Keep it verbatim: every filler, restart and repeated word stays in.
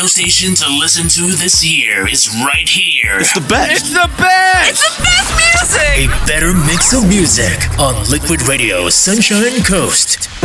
radio station to listen to this year is right here. It's the best. It's the best. It's the best music. A better mix of music on Liquid Radio Sunshine Coast.